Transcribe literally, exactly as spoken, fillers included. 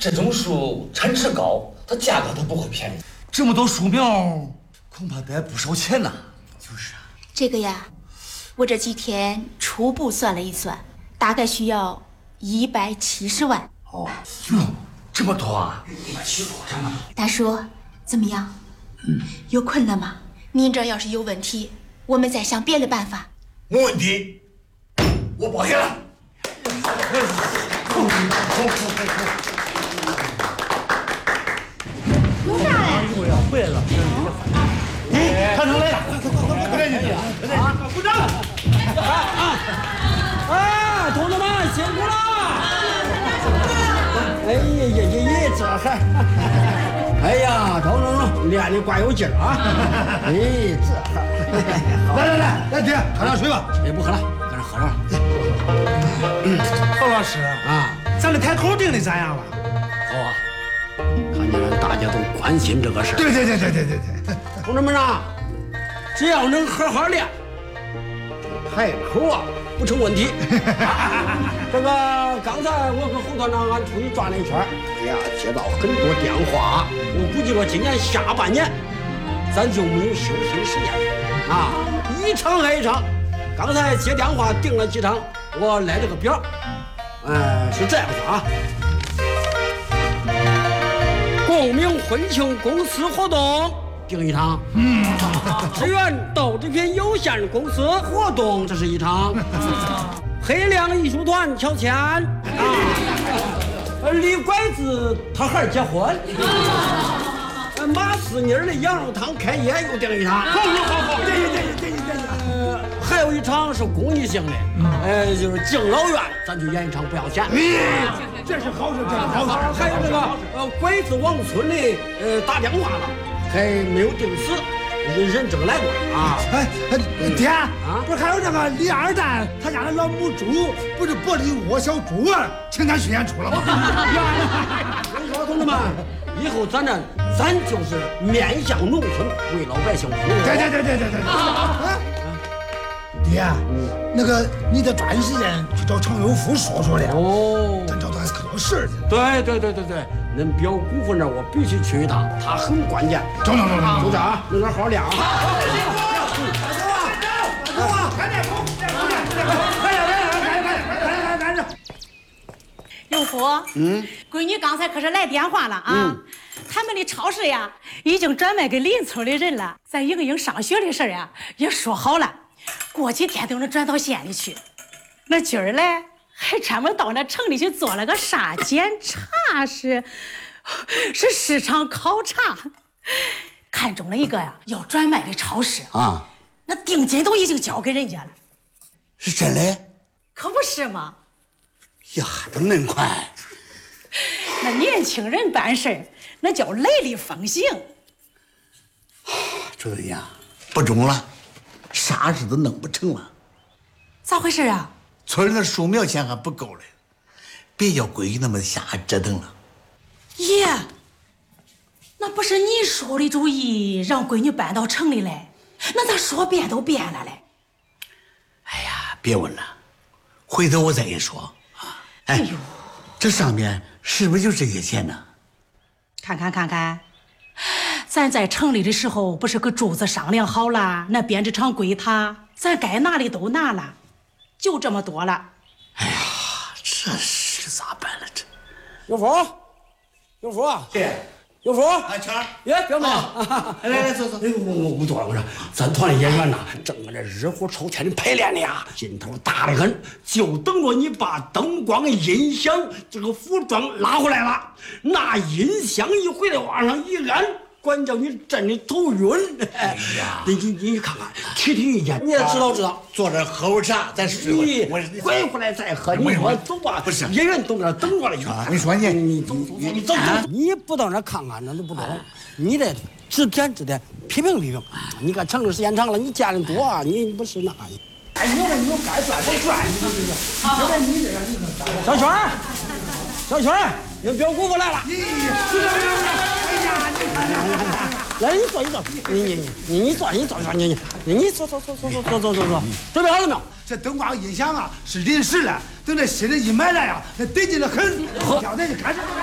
这种树产值高，它价格它不会便宜。 这么多树苗，恐怕得不少钱呐。 就是啊， 这个呀，我这几天初步算了一算，大概需要一百七十万。 哦，哟，这么多啊！ 一百七十多这么多。 大叔，怎么样？嗯，有困难吗？您这要是有问题，我们再想别的办法。 没问题，我保险了。 有啥嘞？ 我要坏了！哎，团长来了，快快快快快点进去！啊，鼓掌！啊啊，同志们辛苦了！哎呀呀呀呀，这还，哎呀，同志们练的怪有劲儿啊！哎，这还， 来来来，来爹，喝点水吧。 哎，不喝了，搁这喝着了。 郝老师啊， 咱的台口定的咋样了？ 好啊，看见大家都关心这个事儿。 对对对对对对对。 同志们啊，只要能好好练，台口啊不成问题。这个刚才我跟侯团长俺出去转了一圈，哎呀，接到很多电话，我估计我今年下半年咱就没有休息的时间啊，一场挨一场。刚才接电话订了几场，我来了个表，呃，是这样的啊。共鸣婚庆公司活动订一场，嗯，支援豆制品有限公司活动这是一场，黑亮艺术团乔迁啊，李拐子他孩儿结婚，马四妮儿的羊肉汤开业又订一场，好好好好，这这这这这，呃，还有一场是公益性的，呃，就是敬老院，咱去演一场不要钱。 这是好事，这是好事。 还有这个呃拐子王村的呃打电话了，还没有定死，人人正来过啊。 哎哎，爹啊，不是还有这个李二蛋，他家的老母猪不是玻璃窝小猪儿，请他去演出了吗？ 所以说，同志们，以后咱这咱就是面向农村，为老百姓服务。 对对对对对对对。啊，爹，那个你得抓紧时间去找程有福说说的。 哦， 咱找他可多事儿去。 对对对对对，恁表姑父那儿我必须去一趟，他很关键。 走走走走， 组长，你那好好练啊。 走啊！赶紧走，快点快点快点快点快点！ 有福，嗯，闺女刚才可是来电话了啊，嗯、他们的超市呀已经转卖给邻村的人了，咱莹莹上学的事呀也说好了，过几天都能转到县里去。那今儿嘞还专门到那城里去做了个啥检查，是是市场考察，看中了一个呀要转卖的超市啊， 那定金都已经交给人家了。 是真的？ 可不是吗？ 呀，都恁快！ 那年轻人办事那叫雷厉风行。 主任呀，不中了，啥事都弄不成了。 咋回事啊？ 村里的树苗钱还不够嘞，别叫闺女那么瞎折腾了。 爷，那不是你出的主意让闺女搬到城里来，那咋说变都变了嘞？ 哎呀，别问了，回头我再跟你说啊。哎呦，这上面是不是就这些钱呢？ 看看看看，咱在城里的时候不是跟柱子商量好了，那编织厂归他，咱该拿的都拿了，就这么多了。 哎呀，这是咋办了这？ 有福，有福， 对， 有福， 啊，强儿， 耶，表妹， 来来来，坐坐。 哎呦，我我我坐了，我说，咱团的演员呐，正搁这热火朝天的排练呢呀，劲头大得很，就等着你把灯光、音响、这个服装拉回来了。那音响一回来，往上一按，管叫你震的头晕。哎呀，你你你看看，提提意见，你也知道知道。 坐这喝会茶，再睡会。我回回来再喝。你说走吧， 不是演员都在那等着了。 我跟你说你， 你走走走，你走走，你不到那看看那都不懂，你得指点指点，批评批评。你看城里时间长了，你见人多啊，你不是那。哎，你看你有该转就转，你你你，现在你这个你可小圈儿，小圈儿，你表姑父来了。哎呀，你看看，来你坐你坐，你你你你你坐你坐坐你你你坐坐坐坐坐坐坐坐坐，准备好了没有？ 这灯光音响啊是临时的，等这新的一买来呀，那得劲的很。要得就开始。